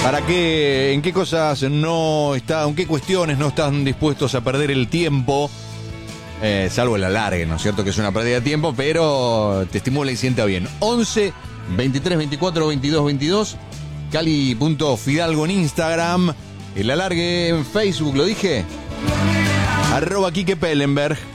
¿Para qué? ¿En qué cosas no está, en qué cuestiones no están dispuestos a perder el tiempo? Salvo el alargue, ¿no es cierto? Que es una pérdida de tiempo, pero te estimula y sienta bien. 11 23 24 22 22. Cali.Fidalgo en Instagram. El alargue en Facebook, ¿lo dije? @Quique Pellenberg.